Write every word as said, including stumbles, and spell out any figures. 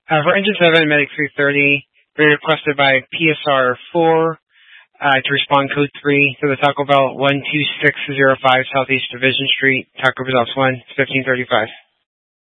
Uh, for engine seven, Medic three thirty, we requested by P S R four uh, to respond code three to the Taco Bell one two six zero five Southeast Division Street, Taco Bell one, fifteen thirty-five.